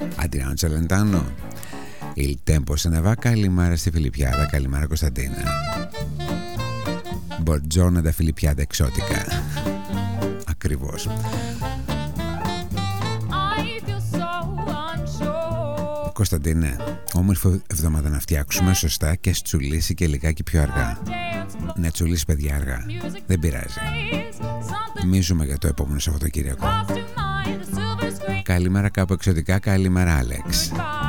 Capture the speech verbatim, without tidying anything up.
Adriano Celentano, Il tempo se ne va. Καλημέρα στη Φιλιππιάδα. Καλημέρα Κωνσταντίνα. Buongiorno da Φιλιππιάδα εξώτικα. Ακριβώς. Κωνσταντίνε, όμορφη εβδομάδα να φτιάξουμε σωστά και τσουλήσει και λιγάκι πιο αργά. Να τσουλήσει παιδιά αργά. Δεν πειράζει. Μη ζούμε για το επόμενο Σαββατοκύριακο. Καλημέρα κάπου εξωτικά. Καλημέρα Άλεξ.